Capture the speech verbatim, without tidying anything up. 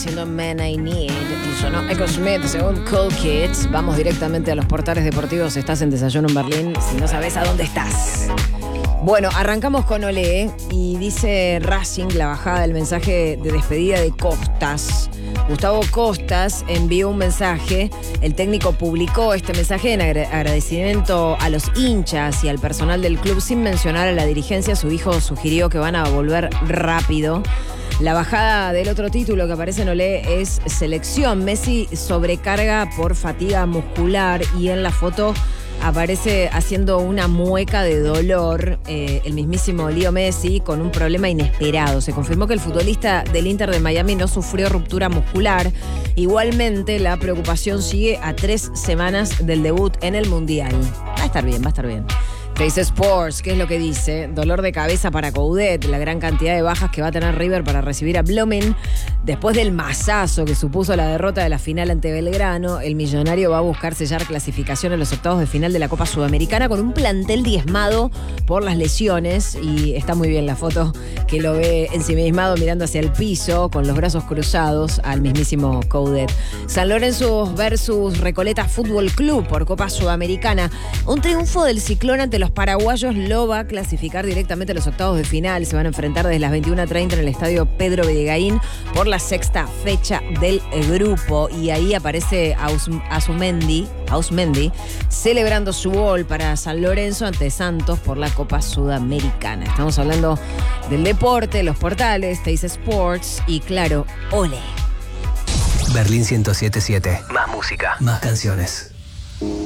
haciendo Man I Need. Y sonó Echo Smith según Cool Kids. Vamos directamente a los portales deportivos. Estás en Desayuno en Berlín. Si no sabes a dónde estás. Bueno, arrancamos con Olé y dice Racing la bajada del mensaje de despedida de Costas. Gustavo Costas envió un mensaje, el técnico publicó este mensaje en agradecimiento a los hinchas y al personal del club sin mencionar a la dirigencia. Su hijo sugirió que van a volver rápido. La bajada del otro título que aparece en Olé es selección. Messi sobrecarga por fatiga muscular y en la foto aparece haciendo una mueca de dolor eh, el mismísimo Leo Messi con un problema inesperado. Se confirmó que el futbolista del Inter de Miami no sufrió ruptura muscular. Igualmente, la preocupación sigue a tres semanas del debut en el Mundial. Va a estar bien, va a estar bien. Face Sports, ¿qué es lo que dice? Dolor de cabeza para Coudet, la gran cantidad de bajas que va a tener River para recibir a Blooming. Después del masazo que supuso la derrota de la final ante Belgrano, el millonario va a buscar sellar clasificación a los octavos de final de la Copa Sudamericana con un plantel diezmado por las lesiones. Y está muy bien la foto que lo ve ensimismado mirando hacia el piso con los brazos cruzados al mismísimo Coudet. San Lorenzo versus Recoleta Fútbol Club por Copa Sudamericana. Un triunfo del Ciclón ante los paraguayos lo va a clasificar directamente a los octavos de final. Se van a enfrentar desde las veintiuna treinta en el estadio Pedro Bedegaín por la sexta fecha del grupo. Y ahí aparece Ausmendi, Ausmendi celebrando su gol para San Lorenzo ante Santos por la Copa Sudamericana. Estamos hablando del deporte, los portales, Teis Sports y claro, Olé. Berlín ciento siete punto siete. Más música, más canciones.